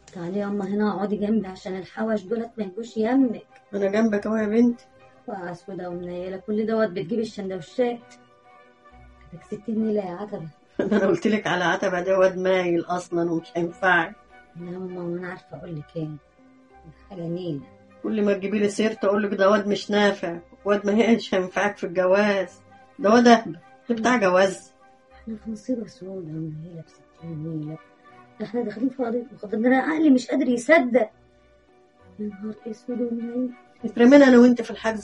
تعالي ياما هنا اقعدي جنبي عشان الحوش دولت ما يجوش يمك. انا جنبك اهو يا بنتي. واسودة ومنيلة كل دوت بتجيب الشندوتشات. كسبتني ليه يا عتبة؟ انا قلت لك على عتبه ده واد مايل اصلا ومش هينفعك. لا ماما وانا عارفة اقول لك ايه، حاجة نيلة. كل ما تجيبي لي سيرته اقول لك ده واد مش نافع، واد ما هيش هينفعك في الجواز، ده واد اهبل بتاع جواز. احنا في مصيبة سودة ومنيلة بستين نيلة. ده احنا داخلين في قضية مخدرات، ده انا عقلي مش قادر يصدق. يا نهار اسود ومنيلة. اترمينا انا وانت في الحجز